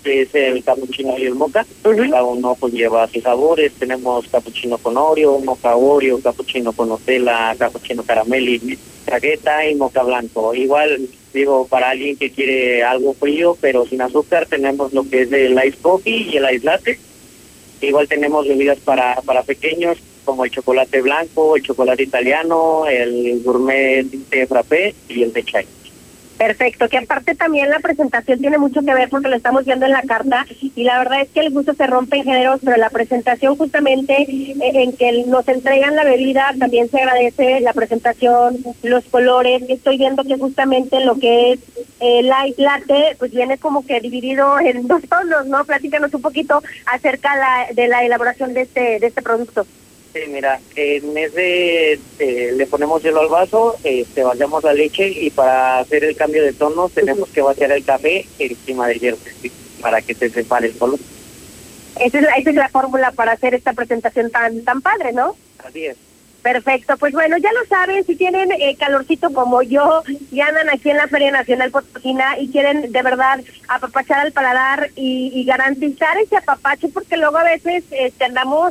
que es el capuchino y el moca. Cada uno pues lleva sus sabores. Tenemos capuchino con Oreo, moca Oreo, capuchino con Nutella, capuchino caramelo y cagueta y moca blanco. Igual, digo, para alguien que quiere algo frío pero sin azúcar, tenemos lo que es el ice coffee y el ice latte. Igual tenemos bebidas para pequeños, como el chocolate blanco, el chocolate italiano, el gourmet de frappé y el de chai. Perfecto, que aparte también la presentación tiene mucho que ver porque lo estamos viendo en la carta y la verdad es que el gusto se rompe en géneros, pero la presentación justamente en que nos entregan la bebida también se agradece la presentación, los colores. Estoy viendo que justamente lo que es el ice latte pues viene como que dividido en dos tonos, ¿no? Platícanos un poquito acerca de la elaboración de este producto. Sí, mira, en vez de le ponemos hielo al vaso, vaciamos la leche y para hacer el cambio de tono tenemos que vaciar el café encima del hielo para que se separe el color. Esa es la fórmula para hacer esta presentación tan padre, ¿no? Así es. Perfecto, pues bueno, ya lo saben, si tienen calorcito como yo y andan aquí en la Feria Nacional Potosina y quieren de verdad apapachar al paladar y garantizar ese apapacho, porque luego a veces andamos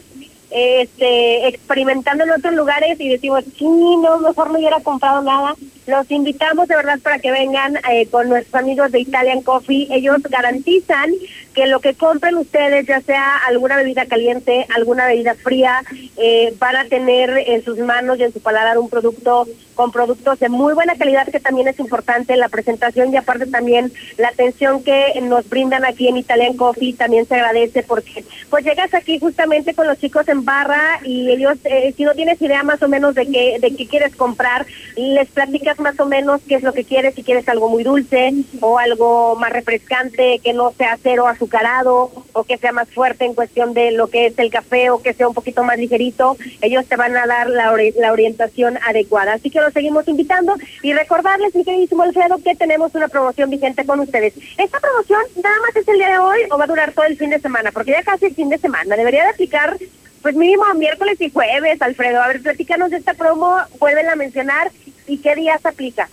experimentando en otros lugares y decimos, sí, no, mejor no hubiera comprado nada. Los invitamos de verdad para que vengan con nuestros amigos de Italian Coffee. Ellos garantizan que lo que compren ustedes, ya sea alguna bebida caliente, alguna bebida fría, van a tener en sus manos y en su paladar un producto con productos de muy buena calidad, que también es importante la presentación y aparte también la atención que nos brindan aquí en Italian Coffee también se agradece, porque pues llegas aquí justamente con los chicos en barra y ellos, si no tienes idea más o menos de qué quieres comprar, les platicas más o menos qué es lo que quieres, si quieres algo muy dulce o algo más refrescante, que no sea cero azucarado o que sea más fuerte en cuestión de lo que es el café o que sea un poquito más ligerito, ellos te van a dar la orientación adecuada. Así que los seguimos invitando y recordarles, mi queridísimo Alfredo, que tenemos una promoción vigente con ustedes. Esta promoción nada más es el día de hoy o va a durar todo el fin de semana, porque ya casi es fin de semana, debería de aplicar pues mínimo miércoles y jueves. Alfredo, a ver, platícanos de esta promo, vuelven a mencionar y qué días aplica.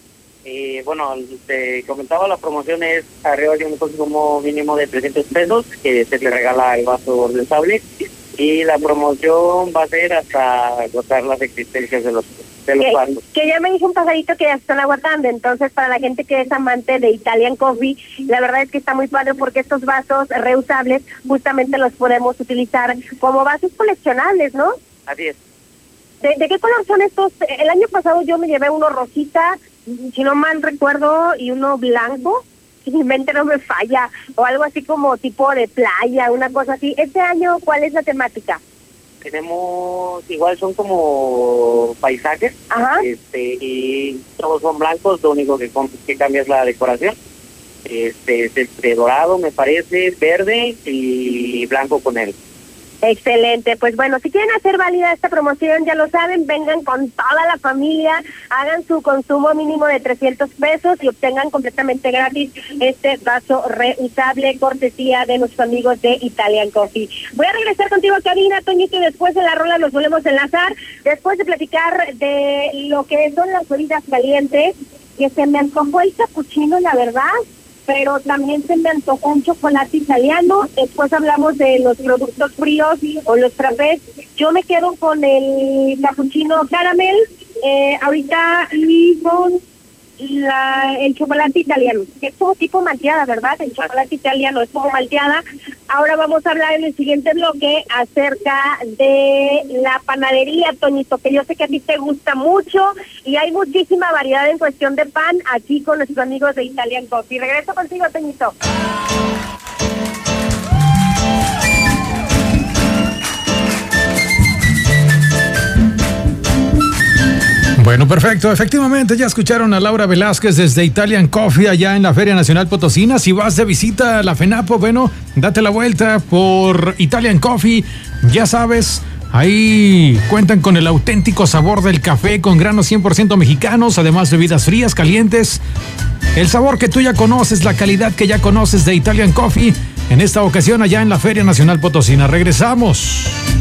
Bueno, te comentaba, la promoción es arriba de un consumo mínimo de 300 pesos, que se le regala el vaso ordensable, y la promoción va a ser hasta agotar las existencias de los vasos. Que ya me dijo un pajarito que ya se están aguantando, entonces para la gente que es amante de Italian Coffee, la verdad es que está muy padre porque estos vasos reusables justamente los podemos utilizar como vasos coleccionables, ¿no? Así es. ¿De qué color son estos? El año pasado yo me llevé uno rosita, si no mal recuerdo, y uno blanco, si mi mente no me falla, o algo así como tipo de playa, una cosa así. Este año, ¿cuál es la temática? Tenemos, igual son como paisajes. Ajá. Y todos son blancos, lo único que cambia es la decoración. Es de dorado, me parece, verde y blanco con él. Excelente, pues bueno, si quieren hacer válida esta promoción, ya lo saben, vengan con toda la familia, hagan su consumo mínimo de 300 pesos y obtengan completamente gratis este vaso reusable, cortesía de nuestros amigos de Italian Coffee. Voy a regresar contigo a cabina, Toñito, y después de la rola nos volvemos a enlazar, después de platicar de lo que son las bebidas calientes, que se me antojó el capuchino, la verdad, pero también se me antojó un chocolate italiano. Después hablamos de los productos fríos o los frappés. Yo me quedo con el cappuccino caramel ahorita y con el chocolate italiano, que es como tipo malteada, ¿verdad? El chocolate italiano es como malteada. Ahora vamos a hablar en el siguiente bloque acerca de la panadería, Toñito, que yo sé que a ti te gusta mucho y hay muchísima variedad en cuestión de pan aquí con nuestros amigos de Italian Coffee. Regreso contigo, Toñito. Bueno, perfecto. Efectivamente, ya escucharon a Laura Velázquez desde Italian Coffee allá en la Feria Nacional Potosina. Si vas de visita a la FENAPO, bueno, date la vuelta por Italian Coffee. Ya sabes, ahí cuentan con el auténtico sabor del café con granos 100% mexicanos, además bebidas frías, calientes. El sabor que tú ya conoces, la calidad que ya conoces de Italian Coffee. En esta ocasión allá en la Feria Nacional Potosina. Regresamos.